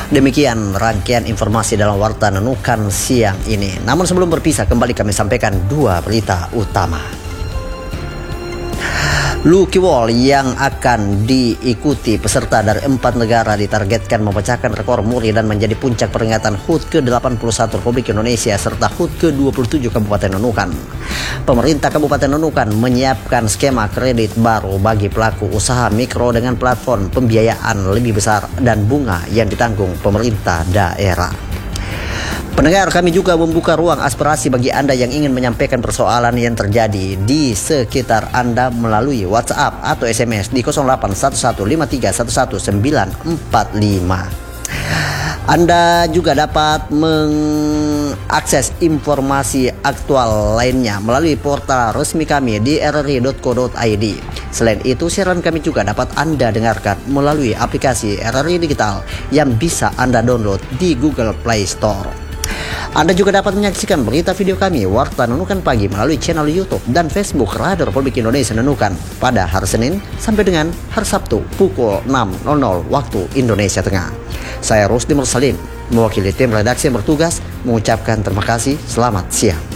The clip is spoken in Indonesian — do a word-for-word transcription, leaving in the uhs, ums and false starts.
Demikian rangkaian informasi dalam Warta Nunukan siang ini. Namun sebelum berpisah, kembali kami sampaikan dua berita utama. Lucky Wall yang akan diikuti peserta dari empat negara ditargetkan memecahkan rekor muri dan menjadi puncak peringatan H U T ke delapan puluh satu Republik Indonesia serta H U T ke dua puluh tujuh Kabupaten Nunukan. Pemerintah Kabupaten Nunukan menyiapkan skema kredit baru bagi pelaku usaha mikro dengan platform pembiayaan lebih besar dan bunga yang ditanggung pemerintah daerah. Pendengar, kami juga membuka ruang aspirasi bagi Anda yang ingin menyampaikan persoalan yang terjadi di sekitar Anda melalui WhatsApp atau S M S di nol delapan satu satu lima tiga satu satu sembilan empat lima. Anda juga dapat mengakses informasi aktual lainnya melalui portal resmi kami di r r i dot co dot i d. Selain itu, siaran kami juga dapat Anda dengarkan melalui aplikasi R R I Digital yang bisa Anda download di Google Play Store. Anda juga dapat menyaksikan berita video kami Warta Nunukan Pagi melalui channel YouTube dan Facebook Radio Republik Indonesia Nunukan pada hari Senin sampai dengan hari Sabtu pukul enam nol nol waktu Indonesia Tengah. Saya Rusdi Mursalin, mewakili tim redaksi yang bertugas mengucapkan terima kasih. Selamat siang.